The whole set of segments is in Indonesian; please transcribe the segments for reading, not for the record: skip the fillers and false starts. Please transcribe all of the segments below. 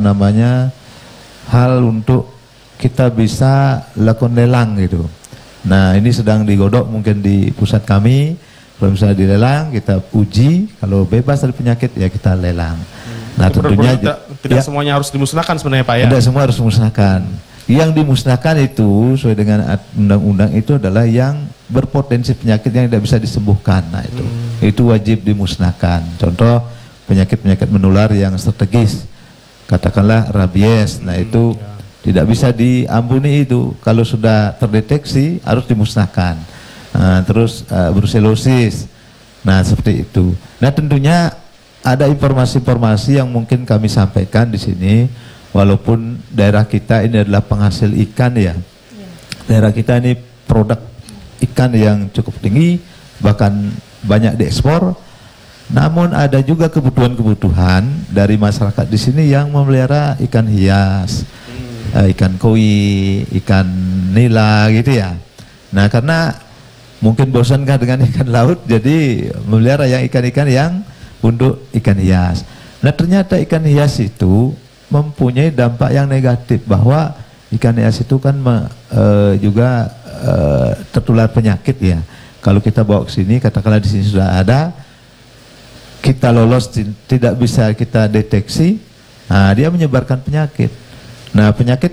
namanya hal untuk kita bisa lakukan lelang gitu. Nah ini sedang digodok mungkin di pusat kami. Kalau misalnya dilelang kita uji, kalau bebas dari penyakit ya kita lelang. Nah tentunya tidak semuanya harus dimusnahkan sebenarnya Pak ya? Tidak semua harus dimusnahkan. Yang dimusnahkan itu sesuai dengan undang-undang itu adalah yang berpotensi penyakit yang tidak bisa disembuhkan. Nah itu wajib dimusnahkan. Contoh penyakit-penyakit menular yang strategis, katakanlah rabies. Nah itu tidak bisa diampuni itu. Kalau sudah terdeteksi harus dimusnahkan. Terus brusellosis. Nah seperti itu. Nah tentunya ada informasi-informasi yang mungkin kami sampaikan di sini. Walaupun daerah kita ini adalah penghasil ikan ya. Daerah kita ini produk ikan yang cukup tinggi, bahkan banyak diekspor. Namun ada juga kebutuhan-kebutuhan dari masyarakat di sini yang memelihara ikan hias, ikan koi, ikan nila gitu ya. Nah karena mungkin bosankah dengan ikan laut, jadi memelihara yang ikan-ikan yang untuk ikan hias. Nah ternyata ikan hias itu mempunyai dampak yang negatif, bahwa ikan hias itu kan juga tertular penyakit ya. Kalau kita bawa ke sini, katakanlah di sini sudah ada, kita lolos tidak bisa kita deteksi, nah dia menyebarkan penyakit. Nah penyakit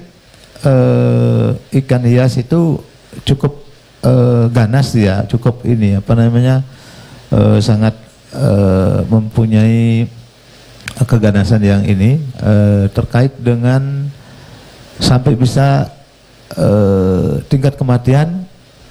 ikan hias itu cukup ganas ya, cukup ini apa namanya sangat mempunyai keganasan yang ini terkait dengan sampai bisa tingkat kematiannya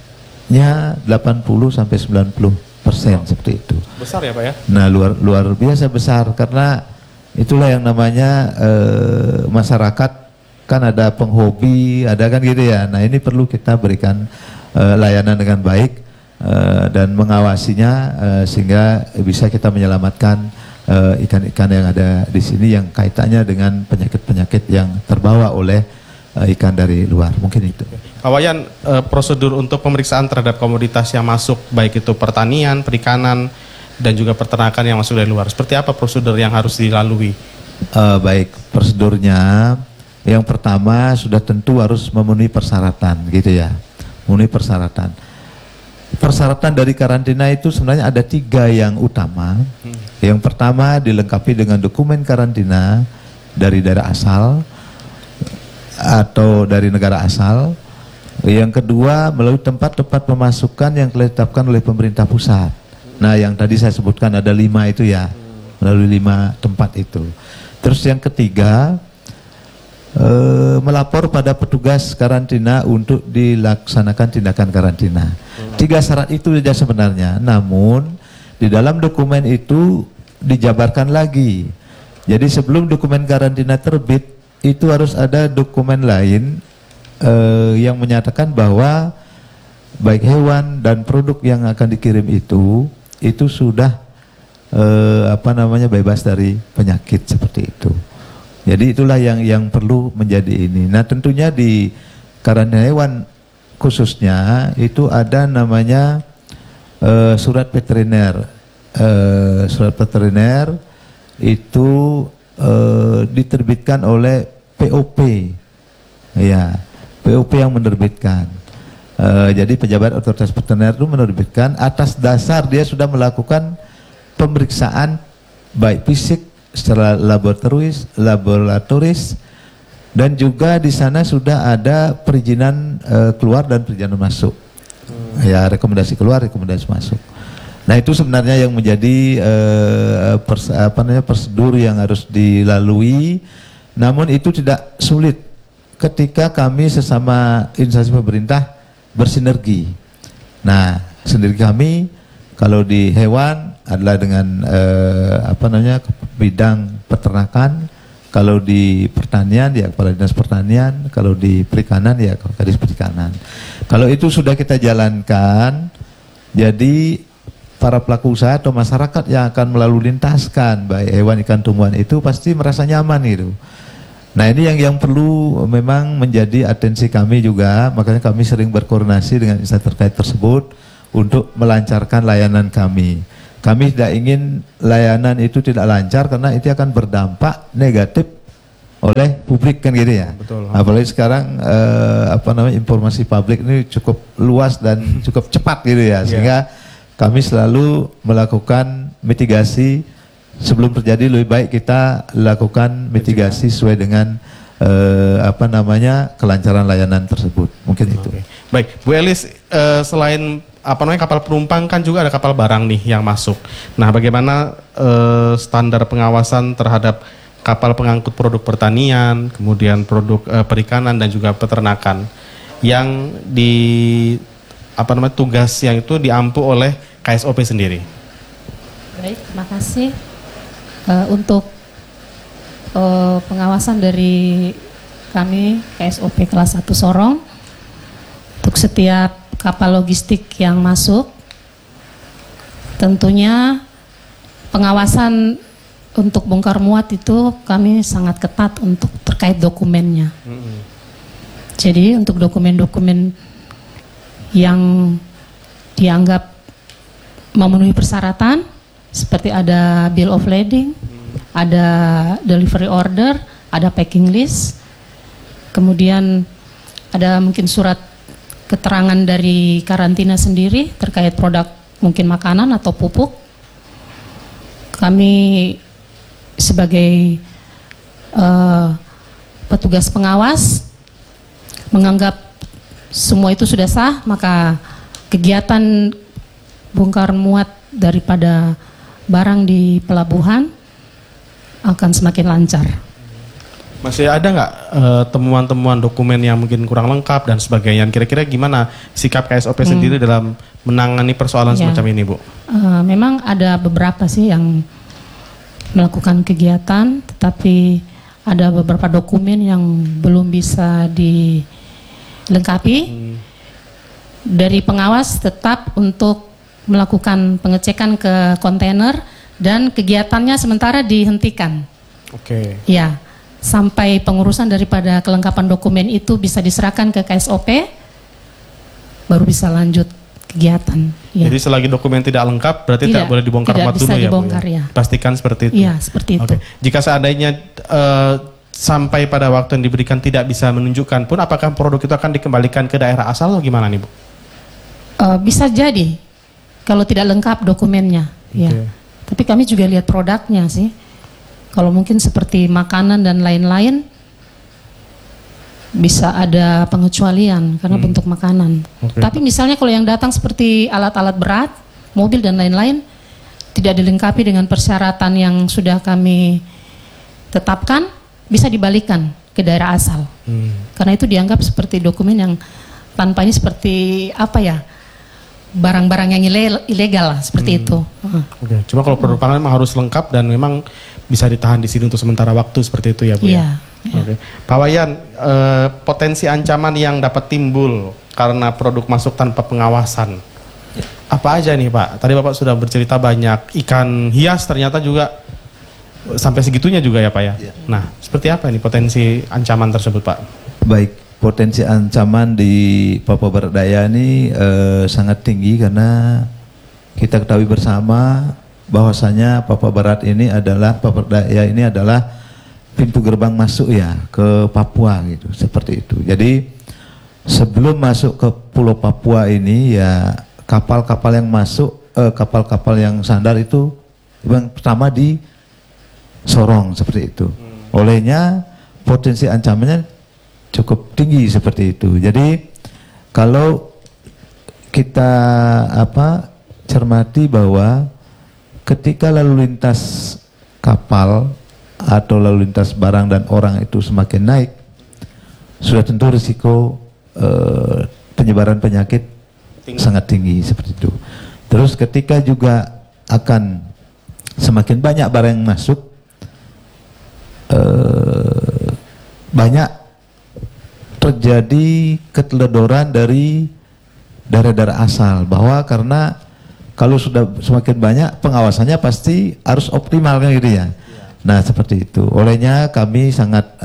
80 sampai 90% seperti itu. Besar ya Pak ya? Nah luar biasa besar, karena itulah yang namanya masyarakat kan ada penghobi, ada kan gitu ya. Nah ini perlu kita berikan layanan dengan baik dan mengawasinya sehingga bisa kita menyelamatkan ikan-ikan yang ada di sini yang kaitannya dengan penyakit-penyakit yang terbawa oleh ikan dari luar. Mungkin itu. Pak Wayan, prosedur untuk pemeriksaan terhadap komoditas yang masuk, baik itu pertanian, perikanan, dan juga peternakan yang masuk dari luar, seperti apa prosedur yang harus dilalui? Baik, prosedurnya yang pertama sudah tentu harus memenuhi persyaratan gitu ya, memenuhi persyaratan. Persyaratan dari karantina itu sebenarnya ada 3 yang utama. Yang pertama dilengkapi dengan dokumen karantina dari daerah asal atau dari negara asal. Yang kedua melalui tempat-tempat pemasukan yang telah ditetapkan oleh pemerintah pusat. Nah yang tadi saya sebutkan ada 5 itu ya, melalui 5 tempat itu. Terus yang ketiga melapor pada petugas karantina untuk dilaksanakan tindakan karantina. 3 syarat itu saja sebenarnya, namun di dalam dokumen itu dijabarkan lagi. Jadi sebelum dokumen karantina terbit itu harus ada dokumen lain yang menyatakan bahwa baik hewan dan produk yang akan dikirim itu sudah bebas dari penyakit seperti itu. Jadi itulah yang perlu menjadi ini. Nah tentunya di karantina hewan khususnya itu ada namanya surat veteriner. Surat veteriner itu diterbitkan oleh POP, ya POP yang menerbitkan. Jadi pejabat otoritas veteriner itu menerbitkan atas dasar dia sudah melakukan pemeriksaan baik fisik secara laboratoris dan juga di sana sudah ada perizinan keluar dan perizinan masuk. Ya rekomendasi keluar, rekomendasi masuk. Nah itu sebenarnya yang menjadi prosedur yang harus dilalui. Namun itu tidak sulit ketika kami sesama instansi pemerintah bersinergi. Nah sinergi kami kalau di hewan adalah dengan bidang peternakan, kalau di pertanian ya kepala dinas pertanian, kalau di perikanan ya kepala dinas perikanan. Kalau itu sudah kita jalankan, jadi para pelaku usaha atau masyarakat yang akan melalui lintaskan baik hewan, ikan, tumbuhan itu pasti merasa nyaman gitu. Nah ini yang perlu memang menjadi atensi kami juga, makanya kami sering berkoordinasi dengan instansi terkait tersebut untuk melancarkan layanan kami. Kami tidak ingin layanan itu tidak lancar karena itu akan berdampak negatif oleh publik kan gitu ya. Betul. Apalagi sekarang informasi publik ini cukup luas dan cukup cepat gitu ya, sehingga kami selalu melakukan mitigasi sebelum terjadi. Lebih baik kita lakukan mitigasi sesuai dengan kelancaran layanan tersebut. Mungkin itu. Baik, Bu Elis, selain kapal penumpang kan juga ada kapal barang nih yang masuk. Nah, bagaimana standar pengawasan terhadap kapal pengangkut produk pertanian, kemudian produk perikanan dan juga peternakan yang tugas yang itu diampu oleh KSOP sendiri? Baik, terima kasih. Untuk pengawasan dari kami KSOP kelas 1 Sorong, untuk setiap kapal logistik yang masuk, tentunya pengawasan untuk bongkar muat itu kami sangat ketat untuk terkait dokumennya. Jadi untuk dokumen-dokumen yang dianggap memenuhi persyaratan, seperti ada bill of lading, ada delivery order, ada packing list, kemudian ada mungkin surat keterangan dari karantina sendiri terkait produk mungkin makanan atau pupuk. Kami sebagai petugas pengawas menganggap semua itu sudah sah, maka kegiatan bongkar muat daripada barang di pelabuhan akan semakin lancar. Masih ada nggak temuan-temuan dokumen yang mungkin kurang lengkap dan sebagainya? Kira-kira gimana sikap KSOP sendiri dalam menangani persoalan semacam ini, Bu? Memang ada beberapa sih yang melakukan kegiatan, tetapi ada beberapa dokumen yang belum bisa dilengkapi. Dari pengawas tetap untuk melakukan pengecekan ke kontainer dan kegiatannya sementara dihentikan. Oke. Ya, sampai pengurusan daripada kelengkapan dokumen itu bisa diserahkan ke KSOP, baru bisa lanjut kegiatan. Ya. Jadi selagi dokumen tidak lengkap, berarti tidak boleh dibongkar muat dulu ya, Bu? Ya. Pastikan seperti itu. Iya, seperti itu. Oke. Jika seandainya sampai pada waktu yang diberikan tidak bisa menunjukkan pun, apakah produk itu akan dikembalikan ke daerah asal atau gimana nih, Bu? Bisa jadi kalau tidak lengkap dokumennya. Ya. Tapi kami juga lihat produknya sih. Kalau mungkin seperti makanan dan lain-lain, bisa ada pengecualian karena bentuk makanan. Tapi misalnya kalau yang datang seperti alat-alat berat, mobil dan lain-lain, tidak dilengkapi dengan persyaratan yang sudah kami tetapkan, bisa dibalikan ke daerah asal. Karena itu dianggap seperti dokumen yang tanpa ini seperti barang-barang yang ilegal lah, seperti itu. Oke. Cuma kalau produk pangan memang harus lengkap dan memang bisa ditahan di sini untuk sementara waktu seperti itu ya, Bu? Iya. Oke. Pak Wayan, potensi ancaman yang dapat timbul karena produk masuk tanpa pengawasan, apa aja nih, Pak? Tadi Bapak sudah bercerita banyak, ikan hias ternyata juga sampai segitunya juga ya, Pak ya? Nah, seperti apa ini potensi ancaman tersebut, Pak? Baik, potensi ancaman di Papua Barat Daya ini sangat tinggi karena kita ketahui bersama bahwasanya Papua Barat Daya ini adalah pintu gerbang masuk ya ke Papua gitu, seperti itu. Jadi sebelum masuk ke Pulau Papua ini ya kapal-kapal yang masuk, kapal-kapal yang sandar itu yang pertama di Sorong seperti itu. Olehnya potensi ancamannya cukup tinggi seperti itu. Jadi kalau kita cermati bahwa ketika lalu lintas kapal atau lalu lintas barang dan orang itu semakin naik, sudah tentu risiko penyebaran penyakit sangat tinggi seperti itu. Terus ketika juga akan semakin banyak barang yang masuk, banyak terjadi keteledoran dari daerah-daerah asal, bahwa karena kalau sudah semakin banyak pengawasannya pasti harus optimal kan gitu ya. Nah seperti itu. Olehnya kami sangat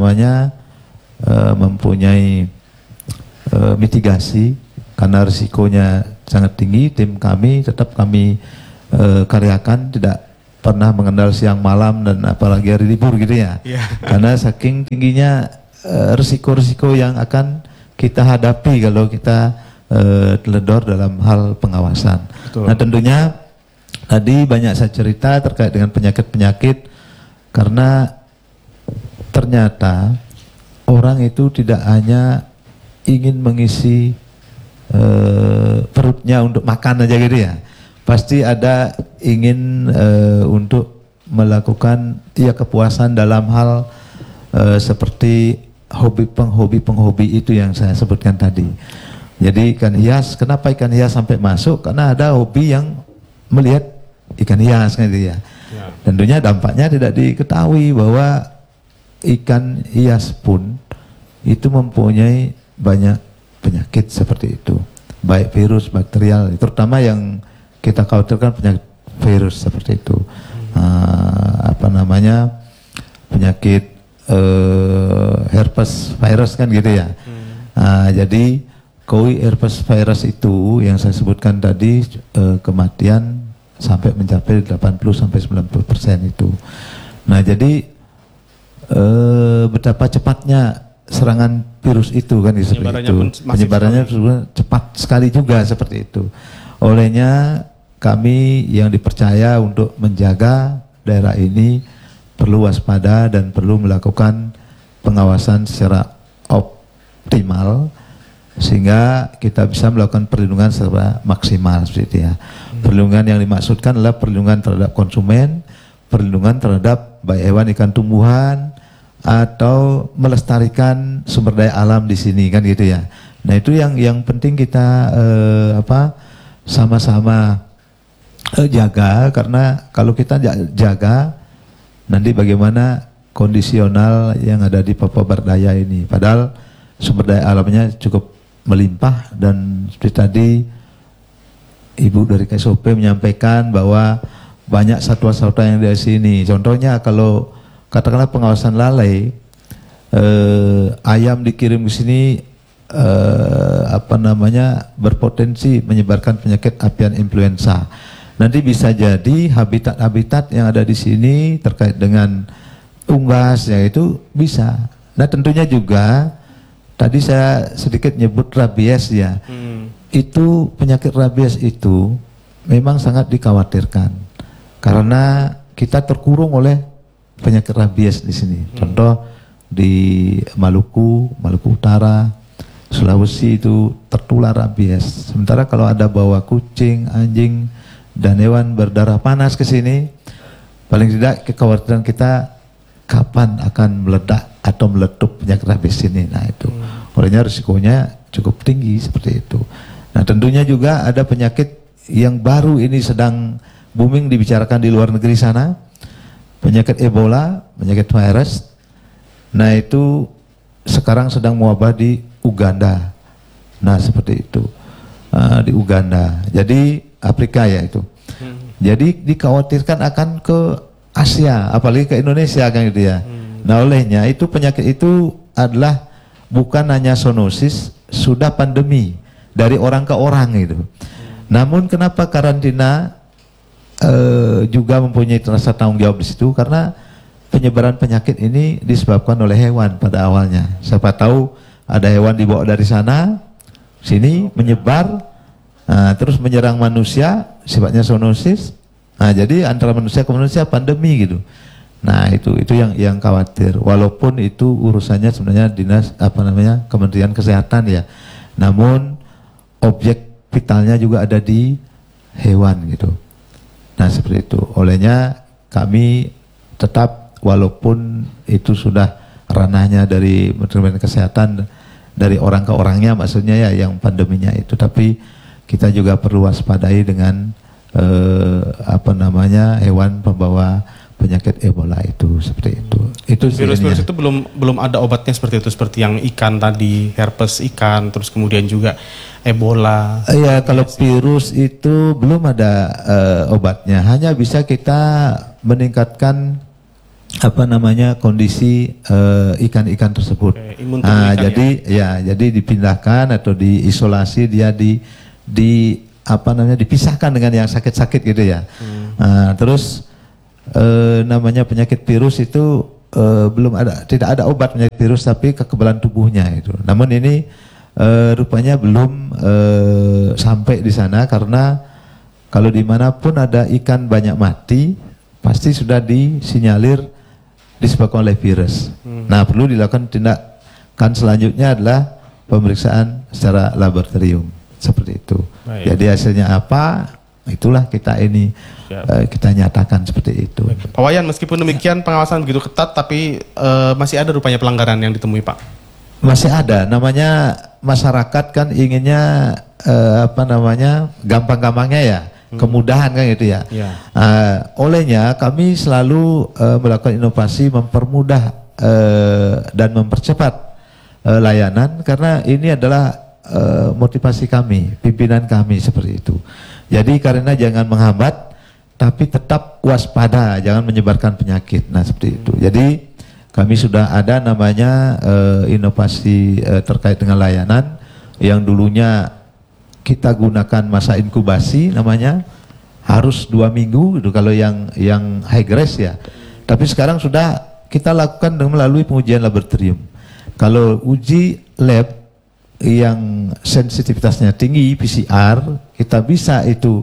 mempunyai mitigasi karena risikonya sangat tinggi. Tim kami tetap kami karyakan, tidak pernah mengenal siang malam dan apalagi hari libur gitu ya. Karena saking tingginya risiko-risiko yang akan kita hadapi kalau kita teledor dalam hal pengawasan. Betul. Nah tentunya tadi banyak saya cerita terkait dengan penyakit-penyakit karena ternyata orang itu tidak hanya ingin mengisi perutnya untuk makan aja gitu ya. Pasti ada ingin untuk melakukan ya kepuasan dalam hal seperti penghobi itu yang saya sebutkan tadi. Jadi ikan hias, kenapa ikan hias sampai masuk? Karena ada hobi yang melihat ikan hias kan gitu ya. Tentunya dampaknya tidak diketahui bahwa ikan hias pun itu mempunyai banyak penyakit seperti itu, baik virus, bakterial, terutama yang kita khawatirkan penyakit virus seperti itu. Penyakit herpes virus kan gitu ya. Jadi koi herpes virus itu yang saya sebutkan tadi kematian sampai mencapai 80-90% itu. Nah jadi betapa cepatnya serangan virus itu kan seperti itu. Penyebarannya cepat sekali juga seperti itu. Olehnya kami yang dipercaya untuk menjaga daerah ini perlu waspada dan perlu melakukan pengawasan secara optimal sehingga kita bisa melakukan perlindungan secara maksimal seperti itu ya. Perlindungan yang dimaksudkan adalah perlindungan terhadap konsumen, perlindungan terhadap baik hewan, ikan, tumbuhan, atau melestarikan sumber daya alam di sini kan gitu ya. Nah itu yang penting kita sama-sama jaga, karena kalau kita jaga nanti bagaimana kondisional yang ada di Papua Barat Daya ini. Padahal sumber daya alamnya cukup melimpah dan seperti tadi Ibu dari KSOP menyampaikan bahwa banyak satwa-satwa yang di sini. Contohnya kalau katakanlah pengawasan lalai, ayam dikirim ke sini berpotensi menyebarkan penyakit avian influenza. Nanti bisa jadi habitat-habitat yang ada di sini terkait dengan unggas ya itu bisa. Nah tentunya juga tadi saya sedikit nyebut rabies ya. Itu penyakit rabies itu memang sangat dikhawatirkan karena kita terkurung oleh penyakit rabies di sini. Contoh di Maluku Utara, Sulawesi itu tertular rabies. Sementara kalau ada bawa kucing, anjing dan hewan berdarah panas ke sini, paling tidak kekhawatiran kita kapan akan meledak atau meletup penyakit rabies ini. Nah itu, olehnya risikonya cukup tinggi seperti itu. Nah tentunya juga ada penyakit yang baru ini sedang booming dibicarakan di luar negeri sana, penyakit Ebola, penyakit virus. Nah itu sekarang sedang mewabah di Uganda. Nah seperti itu di Uganda. Jadi Afrika ya itu. Jadi dikhawatirkan akan ke Asia, apalagi ke Indonesia kan gitu ya. Nah olehnya itu penyakit itu adalah bukan hanya zoonosis, sudah pandemi dari orang ke orang gitu. Namun kenapa karantina juga mempunyai rasa tanggung jawab di situ, karena penyebaran penyakit ini disebabkan oleh hewan pada awalnya. Siapa tahu ada hewan dibawa dari sana sini menyebar, terus menyerang manusia, sifatnya zoonosis. Nah jadi antara manusia ke manusia pandemi gitu. Nah itu yang khawatir. Walaupun itu urusannya sebenarnya dinas Kementerian Kesehatan ya. Namun objek vitalnya juga ada di hewan gitu. Nah seperti itu. Olehnya kami tetap walaupun itu sudah ranahnya dari Kementerian Kesehatan, dari orang ke orangnya maksudnya ya yang pandeminya itu, tapi kita juga perlu waspadai dengan hewan pembawa penyakit Ebola itu seperti itu. Itu virus-virus itu belum ada obatnya seperti itu, seperti yang ikan tadi, herpes ikan, terus kemudian juga Ebola. Iya, kalau virus itu belum ada obatnya. Hanya bisa kita meningkatkan kondisi ikan-ikan tersebut. Jadi dipindahkan atau diisolasi, dia dipisahkan dengan yang sakit-sakit gitu ya. Terus namanya penyakit virus itu belum ada, tidak ada obat penyakit virus, tapi kekebalan tubuhnya itu. Namun ini rupanya belum sampai di sana, karena kalau dimanapun ada ikan banyak mati, pasti sudah disinyalir disebabkan oleh virus. Nah, perlu dilakukan tindakan selanjutnya adalah pemeriksaan secara laboratorium seperti itu. Baik. Jadi hasilnya apa? Itulah kita ini kita nyatakan seperti itu. Pak Wayan, meskipun demikian pengawasan begitu ketat, tapi masih ada rupanya pelanggaran yang ditemui, Pak. Masih ada, namanya masyarakat kan inginnya gampang-gampangnya ya, kemudahan kan gitu ya. Ya. Olehnya kami selalu melakukan inovasi, mempermudah dan mempercepat layanan, karena ini adalah motivasi kami, pimpinan kami seperti itu. Jadi karena jangan menghambat, tapi tetap waspada, jangan menyebarkan penyakit. Nah seperti itu. Jadi kami sudah ada namanya inovasi terkait dengan layanan yang dulunya kita gunakan masa inkubasi, namanya harus 2 minggu gitu kalau yang high grade ya. Tapi sekarang sudah kita lakukan dengan melalui pengujian laboratorium. Kalau uji lab yang sensitivitasnya tinggi, PCR, kita bisa itu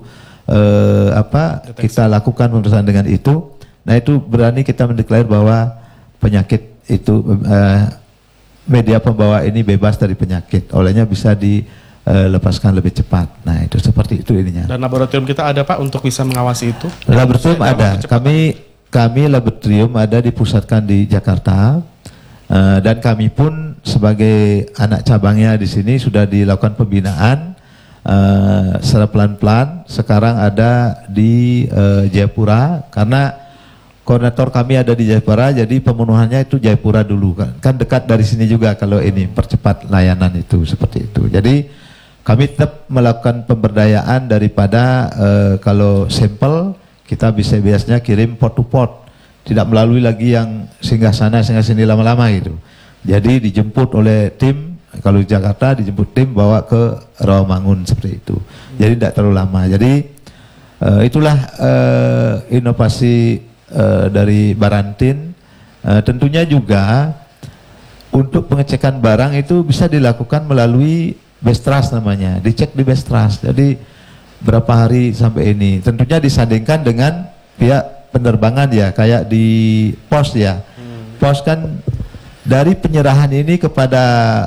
kita lakukan pemeriksaan dengan itu. Nah itu berani kita mendeklar bahwa penyakit itu media pembawa ini bebas dari penyakit, olehnya bisa dilepaskan lebih cepat. Nah itu seperti itu ininya. Dan laboratorium kita ada, Pak, untuk bisa mengawasi itu? Laboratorium ada, kami laboratorium ada dipusatkan di Jakarta. Dan kami pun sebagai anak cabangnya di sini sudah dilakukan pembinaan secara pelan-pelan. Sekarang ada di Jayapura, karena koordinator kami ada di Jayapura, jadi pemenuhannya itu Jayapura dulu kan dekat dari sini juga kalau ini percepat layanan itu seperti itu. Jadi kami tetap melakukan pemberdayaan daripada kalau sampel kita bisa biasanya kirim port to port. Tidak melalui lagi yang singgah sana singgah sini lama-lama gitu. Jadi dijemput oleh tim, kalau di Jakarta dijemput tim bawa ke Rawamangun seperti itu. Jadi tidak terlalu lama. Jadi itulah inovasi dari Barantin. Tentunya juga untuk pengecekan barang itu bisa dilakukan melalui Bestras namanya, dicek di Bestras. Jadi berapa hari sampai ini. Tentunya disandingkan dengan pihak penerbangan ya, kayak di pos ya. Pos kan dari penyerahan ini kepada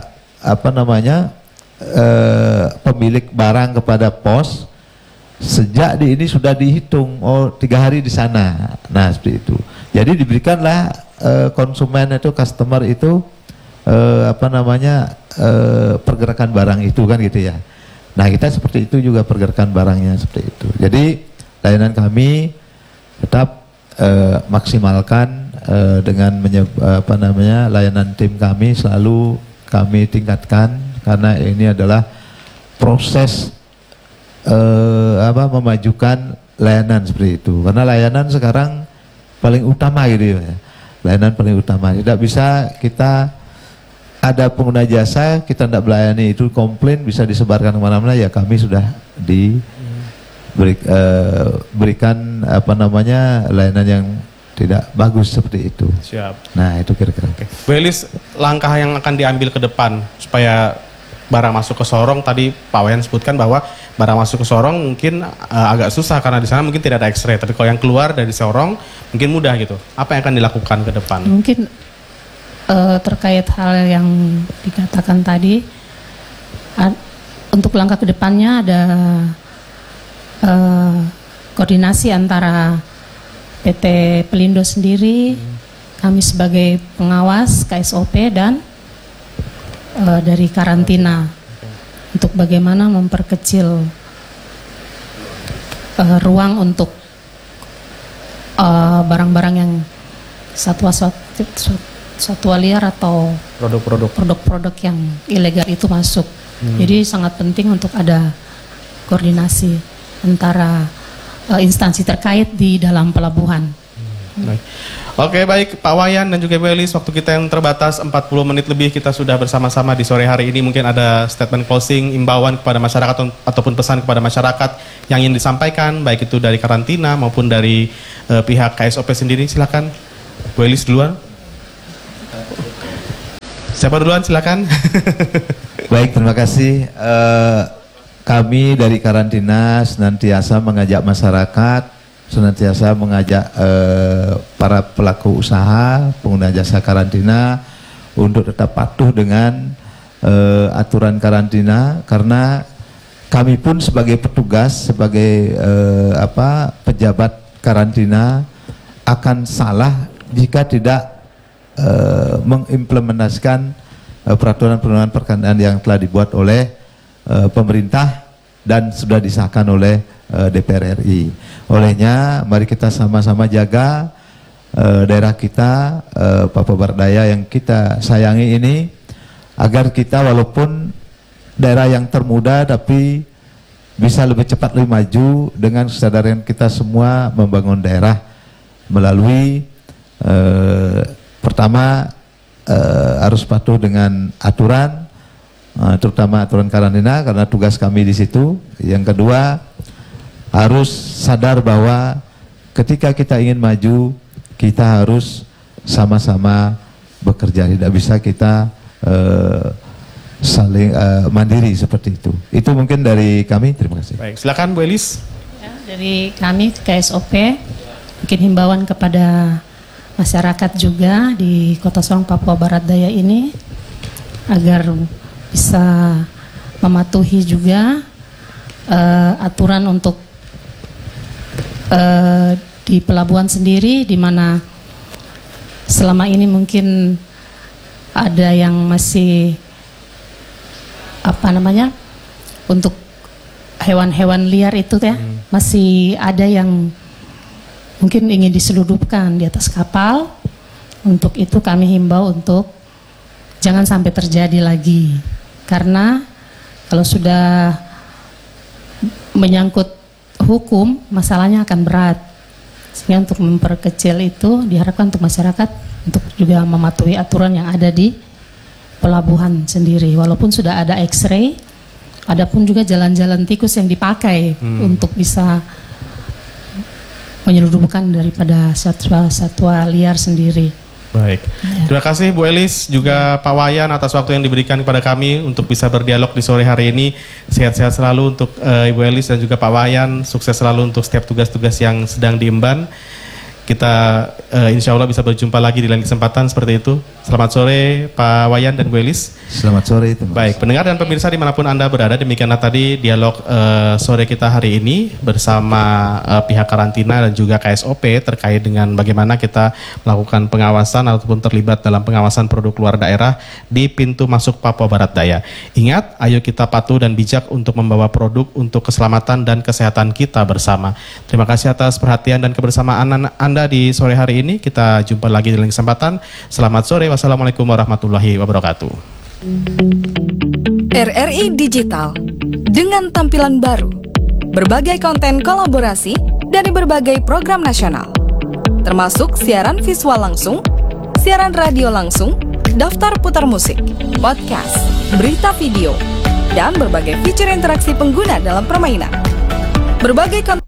pemilik barang kepada pos, sejak di ini sudah dihitung 3 hari di sana. Nah seperti itu. Jadi diberikanlah konsumen itu, customer itu pergerakan barang itu kan gitu ya. Nah kita seperti itu juga pergerakan barangnya seperti itu. Jadi layanan kami tetap maksimalkan dengan layanan tim kami selalu kami tingkatkan, karena ini adalah proses memajukan layanan seperti itu. Karena layanan sekarang paling utama gitu ya. Layanan paling utama. Tidak bisa kita ada pengguna jasa kita tidak melayani, itu komplain bisa disebarkan kemana-mana, ya kami sudah berikan layanan yang tidak bagus seperti itu. Siap. Nah itu kira-kira. Bu Elis, langkah yang akan diambil ke depan supaya barang masuk ke Sorong, tadi Pak Wayan sebutkan bahwa barang masuk ke Sorong mungkin agak susah karena di sana mungkin tidak ada X-ray, tapi kalau yang keluar dari Sorong mungkin mudah gitu. Apa yang akan dilakukan ke depan? Mungkin terkait hal yang dikatakan tadi, untuk langkah ke depannya ada koordinasi antara PT Pelindo sendiri, kami sebagai pengawas KSOP dan dari karantina untuk bagaimana memperkecil ruang untuk barang-barang yang satwa liar atau produk-produk yang ilegal itu masuk. Jadi sangat penting untuk ada koordinasi antara instansi terkait di dalam pelabuhan Baik. Oke, baik Pak Wayan dan juga Bu Elis, waktu kita yang terbatas 40 menit lebih kita sudah bersama-sama di sore hari ini. Mungkin ada statement closing, imbauan kepada masyarakat ataupun pesan kepada masyarakat yang ingin disampaikan, baik itu dari karantina maupun dari pihak KSOP sendiri. Silakan Bu Elis duluan. Siapa duluan, silakan. Baik, terima kasih. Kami dari karantina senantiasa mengajak masyarakat, senantiasa mengajak para pelaku usaha, pengguna jasa karantina untuk tetap patuh dengan aturan karantina, karena kami pun sebagai petugas, sebagai pejabat karantina akan salah jika tidak mengimplementasikan peraturan-peraturan perkarantinaan yang telah dibuat oleh pemerintah dan sudah disahkan oleh DPR RI. Olehnya mari kita sama-sama jaga daerah kita, Papua Barat Daya yang kita sayangi ini, agar kita walaupun daerah yang termuda tapi bisa lebih cepat, lebih maju dengan kesadaran kita semua membangun daerah melalui pertama harus patuh dengan aturan, terutama aturan karantina karena tugas kami di situ. Yang kedua, harus sadar bahwa ketika kita ingin maju, kita harus sama-sama bekerja. Tidak bisa kita saling mandiri seperti itu. Itu mungkin dari kami. Terima kasih. Baik, silakan Bu Elis. Ya, dari kami KSOP mungkin himbauan kepada masyarakat juga di Kota Sorong, Papua Barat Daya ini agar bisa mematuhi juga aturan untuk di pelabuhan sendiri, di mana selama ini mungkin ada yang masih untuk hewan-hewan liar itu ya, masih ada yang mungkin ingin diselundupkan di atas kapal. Untuk itu kami himbau untuk jangan sampai terjadi lagi, karena kalau sudah menyangkut hukum, masalahnya akan berat. Sehingga untuk memperkecil itu diharapkan untuk masyarakat untuk juga mematuhi aturan yang ada di pelabuhan sendiri. Walaupun sudah ada X-ray, ada pun juga jalan-jalan tikus yang dipakai untuk bisa menyelundupkan daripada satwa-satwa liar sendiri. Baik, terima kasih Bu Elis juga Pak Wayan atas waktu yang diberikan kepada kami untuk bisa berdialog di sore hari ini. Sehat-sehat selalu untuk Ibu Elis dan juga Pak Wayan. Sukses selalu untuk setiap tugas-tugas yang sedang diemban. Kita insya Allah bisa berjumpa lagi di lain kesempatan seperti itu. Selamat sore Pak Wayan dan Bu Elis. Selamat sore. Baik, pendengar dan pemirsa dimanapun Anda berada, demikianlah tadi dialog sore kita hari ini bersama pihak karantina dan juga KSOP terkait dengan bagaimana kita melakukan pengawasan ataupun terlibat dalam pengawasan produk luar daerah di pintu masuk Papua Barat Daya. Ingat, ayo kita patuh dan bijak untuk membawa produk untuk keselamatan dan kesehatan kita bersama. Terima kasih atas perhatian dan kebersamaan Anda di sore hari ini. Kita jumpa lagi di lain kesempatan. Selamat sore. Wassalamualaikum warahmatullahi wabarakatuh. RRI Digital dengan tampilan baru, berbagai konten kolaborasi dari berbagai program nasional, termasuk siaran visual langsung, siaran radio langsung, daftar putar musik, podcast, berita video, dan berbagai fitur interaksi pengguna dalam permainan. Berbagai konten